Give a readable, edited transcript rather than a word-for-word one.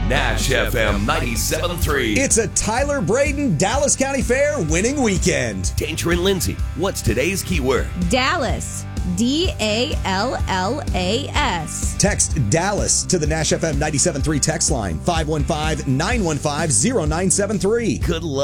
Nash FM 97.3. It's a Tyler Braden Dallas County Fair winning weekend. Danger and Lindsay, what's today's keyword? Dallas. DALLAS. Text Dallas to the Nash FM 97.3 text line, 515-915-0973. Good luck.